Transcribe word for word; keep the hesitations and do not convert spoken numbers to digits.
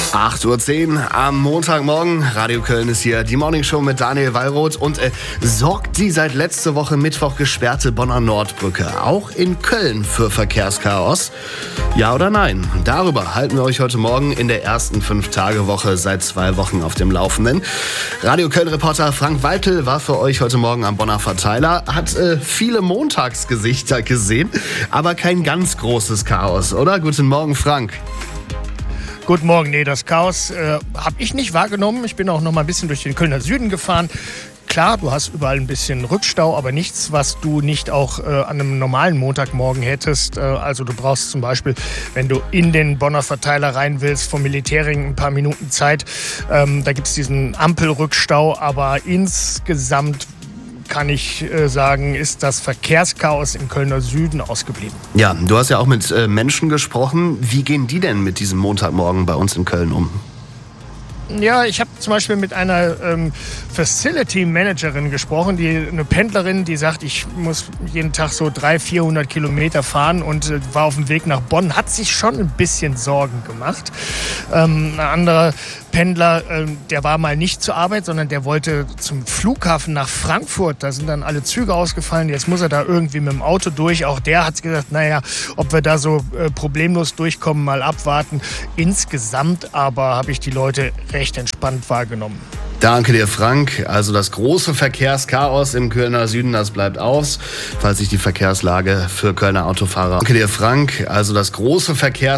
acht Uhr zehn am Montagmorgen. Radio Köln ist hier. Die Morningshow mit Daniel Wallroth. Und äh, sorgt die seit letzter Woche Mittwoch gesperrte Bonner Nordbrücke auch in Köln für Verkehrschaos? Ja oder nein? Darüber halten wir euch heute Morgen in der ersten Fünf-Tage-Woche seit zwei Wochen auf dem Laufenden. Radio Köln-Reporter Frank Weitel war für euch heute Morgen am Bonner Verteiler. Hat äh, viele Montagsgesichter gesehen, aber kein ganz großes Chaos, oder? Guten Morgen, Frank. Guten Morgen. Nee, das Chaos äh, habe ich nicht wahrgenommen. Ich bin auch noch mal ein bisschen durch den Kölner Süden gefahren. Klar, du hast überall ein bisschen Rückstau, aber nichts, was du nicht auch äh, an einem normalen Montagmorgen hättest. Äh, also du brauchst zum Beispiel, wenn du in den Bonner Verteiler rein willst, vom Militärring ein paar Minuten Zeit. Ähm, da gibt es diesen Ampelrückstau, aber insgesamt kann ich äh, sagen, ist das Verkehrschaos im Kölner Süden ausgeblieben. Ja, du hast ja auch mit äh, Menschen gesprochen. Wie gehen die denn mit diesem Montagmorgen bei uns in Köln um? Ja, ich habe zum Beispiel mit einer ähm, Facility Managerin gesprochen, die eine Pendlerin, die sagt, ich muss jeden Tag so dreihundert, vierhundert Kilometer fahren und äh, war auf dem Weg nach Bonn, hat sich schon ein bisschen Sorgen gemacht. Ähm, ein anderer Pendler, äh, der war mal nicht zur Arbeit, sondern der wollte zum Flughafen nach Frankfurt. Da sind dann alle Züge ausgefallen. Jetzt muss er da irgendwie mit dem Auto durch. Auch der hat gesagt, naja, ob wir da so äh, problemlos durchkommen, mal abwarten. Insgesamt aber habe ich die Leute recht entspannt wahrgenommen. Danke dir, Frank. Also das große Verkehrschaos im Kölner Süden, das bleibt aus, falls sich die Verkehrslage für Kölner Autofahrer... Danke dir, Frank. Also das große Verkehrs